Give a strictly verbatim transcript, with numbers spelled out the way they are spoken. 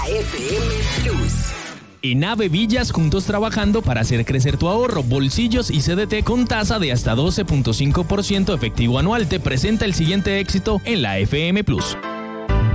F M Plus. En Ave Villas, juntos trabajando para hacer crecer tu ahorro, bolsillos y C D T con tasa de hasta doce punto cinco por ciento efectivo anual. Te presenta el siguiente éxito en la F M Plus.